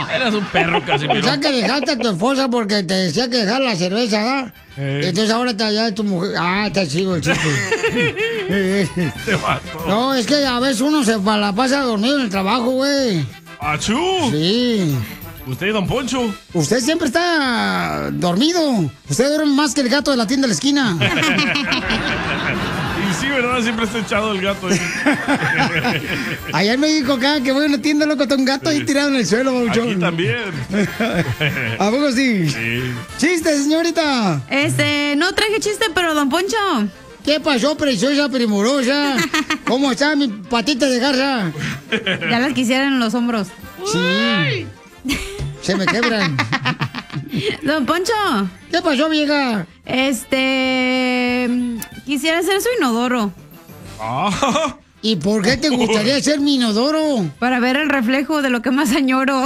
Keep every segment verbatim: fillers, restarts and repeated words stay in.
Eras un perro, Casimiro. O sea que dejaste a tu esposa porque te decía que dejar la cerveza, ¿verdad? Eh. Entonces ahora está allá tu mujer. Ah, está chido el chiste. Te mato. No, es que a veces uno se la pasa dormido en el trabajo, güey. ¡Achú! Sí. ¿Usted y don Poncho? Usted siempre está dormido. Usted duerme más que el gato de la tienda de la esquina. Y sí, ¿verdad? Siempre está echado el gato ahí. Allá en México, cada que voy a una tienda, loco, está un gato ahí tirado en el suelo, babuchón. Aquí también. ¿A poco sí? Sí. ¿Chiste, señorita? Este, no traje chiste, pero don Poncho. ¿Qué pasó, preciosa, primorosa? ¿Cómo está mi patita de garza? Ya las quisieran en los hombros. Sí. Se me quebran. Don Poncho. ¿Qué pasó, vieja? Este... Quisiera ser su inodoro. Ah. ¿Y por qué te gustaría ser mi inodoro? Para ver el reflejo de lo que más añoro.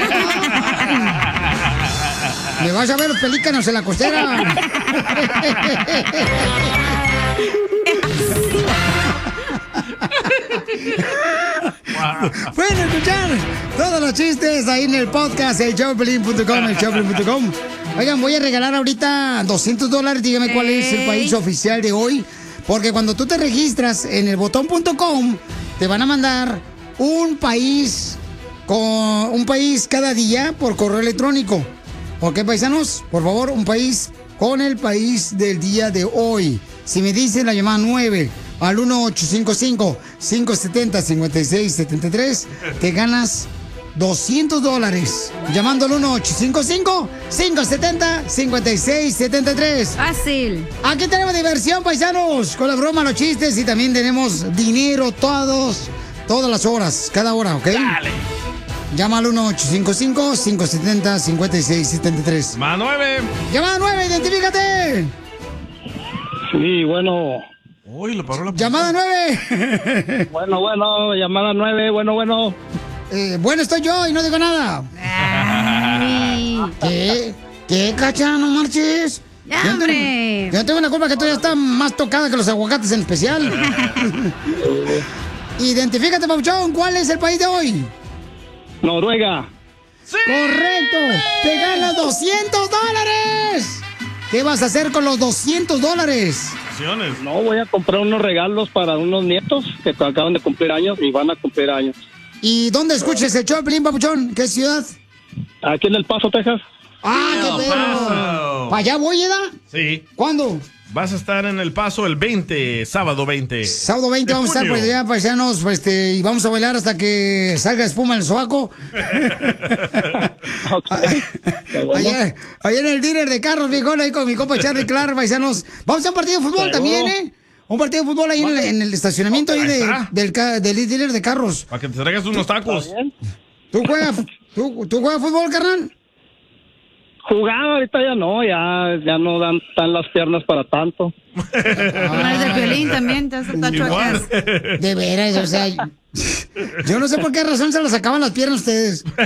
Me vas a ver los pelícanos en la costera. Wow. Pueden escuchar todos los chistes ahí en el podcast, el showpelín punto com, el showpelín punto com. Oigan, voy a regalar ahorita doscientos dólares. Dígame hey. cuál es el país oficial de hoy. Porque cuando tú te registras en el botón punto com, te van a mandar un país con un país cada día por correo electrónico. ¿Ok, paisanos? Por favor, un país con el país del día de hoy. Si me dicen la llamada nueve al uno ocho cinco cinco, cinco siete cero, cinco seis siete tres, te ganas doscientos dólares. Llamando al uno ocho cinco cinco, cinco siete cero, cinco seis siete tres. Fácil. Aquí tenemos diversión, paisanos, con la broma, los chistes y también tenemos dinero todos, todas las horas, cada hora, ¿ok? Dale. Llama al uno ocho cinco cinco, cinco siete cero, cinco seis siete tres. Llamada nueve. Llamada nueve, identifícate. Sí, bueno. Uy, lo paró la Llamada nueve. Bueno, bueno, llamada nueve, bueno, bueno. Eh, bueno, estoy yo y no digo nada. Ay. ¿Qué? ¿Qué, cacha? No marches. Ya, yo hombre. Tengo, yo no tengo la culpa que tú ya estás más tocada que los aguacates en especial. Identifícate, Pauchón, ¿cuál es el país de hoy? Noruega. ¡Sí! ¡Correcto! ¡Te ganas doscientos dólares! ¿Qué vas a hacer con los doscientos dólares? No, voy a comprar unos regalos para unos nietos que acaban de cumplir años y van a cumplir años. ¿Y dónde escuches el show, Pelín, Papuchón? ¿Qué ciudad? Aquí en El Paso, Texas. ¡Ah, qué perro! ¿Para allá voy, Eda? Sí. ¿Cuándo? Vas a estar en El Paso el veinte, sábado veinte. Sábado veinte vamos a estar por allá, paisanos, pues, este, y vamos a bailar hasta que salga espuma en el sobaco. Okay. Bueno. Allá, allá en el dealer de carros, viejón, ahí con mi compa Charlie Clark, paisanos. Vamos a un partido de fútbol también, ¿eh? Un partido de fútbol ahí en el, en el estacionamiento ahí de, del, del dealer de carros. Para que te traigas unos tacos. ¿Tú juegas, tú, ¿Tú juegas fútbol, carnal? Jugaba, ahorita ya no, ya, ya no dan tan las piernas para tanto. Ah, el de Piolín también te hace tachuecas. De veras, o sea, yo no sé por qué razón se las sacaban las piernas ustedes. El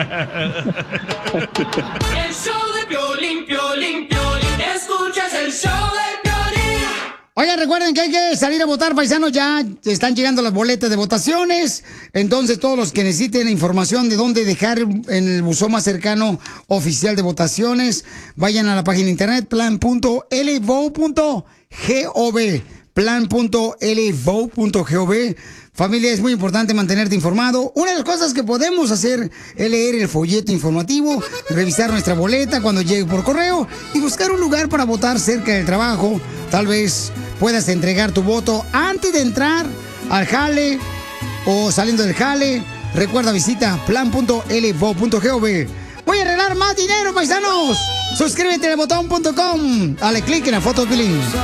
show de Piolín, Piolín, Piolín, escuchas el show de Piolín. Oigan, recuerden que hay que salir a votar, paisanos, ya están llegando las boletas de votaciones, entonces todos los que necesiten información de dónde dejar en el buzón más cercano oficial de votaciones, vayan a la página de internet plan punto l vote punto gov, plan punto l vote punto gov. Familia, es muy importante mantenerte informado. Una de las cosas que podemos hacer es leer el folleto informativo, revisar nuestra boleta cuando llegue por correo y buscar un lugar para votar cerca del trabajo. Tal vez puedas entregar tu voto antes de entrar al jale o saliendo del jale. Recuerda, visita plan punto l vote punto gov. Voy a arreglar más dinero, paisanos. Suscríbete a botón punto com. Dale click en la foto de Piolín.